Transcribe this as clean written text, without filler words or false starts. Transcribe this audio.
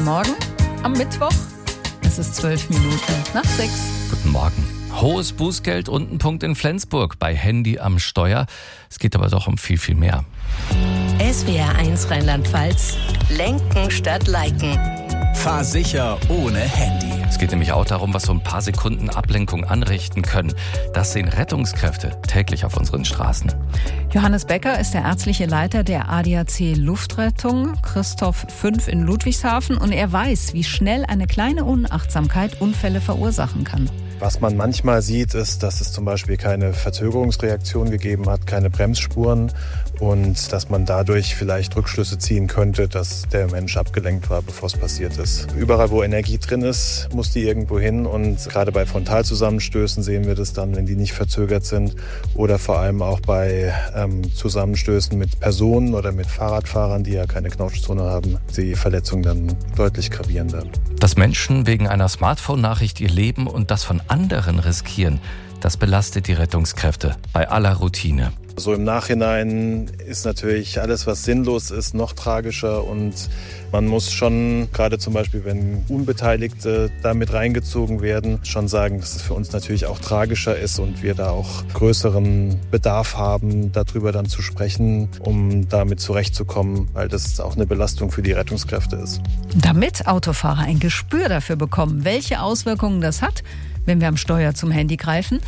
Morgen am Mittwoch. Es ist 12 Minuten nach 6. Guten Morgen. Hohes Bußgeld und ein Punkt in Flensburg bei Handy am Steuer. Es geht aber doch um viel, viel mehr. SWR1 Rheinland-Pfalz. Lenken statt Liken. Fahr sicher ohne Handy. Es geht nämlich auch darum, was so ein paar Sekunden Ablenkung anrichten können. Das sehen Rettungskräfte täglich auf unseren Straßen. Johannes Becker ist der ärztliche Leiter der ADAC Luftrettung, Christoph 5 in Ludwigshafen. Und er weiß, wie schnell eine kleine Unachtsamkeit Unfälle verursachen kann. Was man manchmal sieht, ist, dass es zum Beispiel keine Verzögerungsreaktion gegeben hat, keine Bremsspuren und dass man dadurch vielleicht Rückschlüsse ziehen könnte, dass der Mensch abgelenkt war, bevor es passiert ist. Überall, wo Energie drin ist, muss die irgendwo hin und gerade bei Frontalzusammenstößen sehen wir das dann, wenn die nicht verzögert sind oder vor allem auch bei Zusammenstößen mit Personen oder mit Fahrradfahrern, die ja keine Knautschzone haben, die Verletzungen dann deutlich gravierender. Dass Menschen wegen einer Smartphone-Nachricht ihr Leben und das von anderen riskieren, das belastet die Rettungskräfte bei aller Routine. So im Nachhinein ist natürlich alles, was sinnlos ist, noch tragischer und man muss schon, gerade zum Beispiel, wenn Unbeteiligte da mit reingezogen werden, schon sagen, dass es für uns natürlich auch tragischer ist und wir da auch größeren Bedarf haben, darüber dann zu sprechen, um damit zurechtzukommen, weil das auch eine Belastung für die Rettungskräfte ist. Damit Autofahrer ein Gespür dafür bekommen, welche Auswirkungen das hat, wenn wir am Steuer zum Handy greifen,